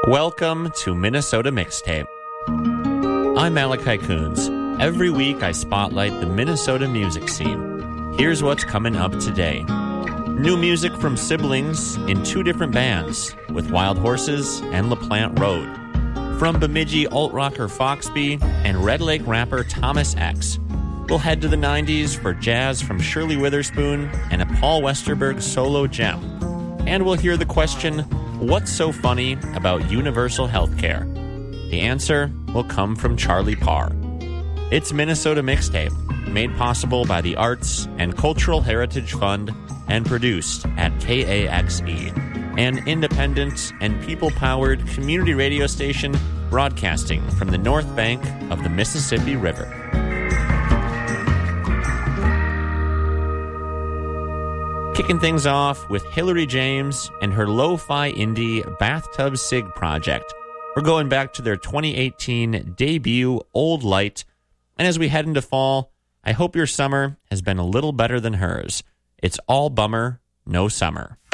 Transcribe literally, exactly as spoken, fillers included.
Welcome to Minnesota Mixtape. I'm Malachi Coons. Every week I spotlight the Minnesota music scene. Here's what's coming up today. New music from siblings in two different bands, with Wild Horses and LaPlante Road. From Bemidji alt-rocker Foxby and Red Lake rapper Thomas X. We'll head to the nineties for jazz from Shirley Witherspoon and a Paul Westerberg solo gem. And we'll hear the question, what's so funny about universal health care? The answer will come from Charlie Parr. It's Minnesota Mixtape, made possible by the Arts and Cultural Heritage Fund and produced at K A X E, an independent and people-powered community radio station broadcasting from the north bank of the Mississippi River. Kicking things off with Hillary James and her lo-fi indie Bathtub Sig project. We're going back to their twenty eighteen debut, Old Light. And as we head into fall, I hope your summer has been a little better than hers. It's all bummer, no summer.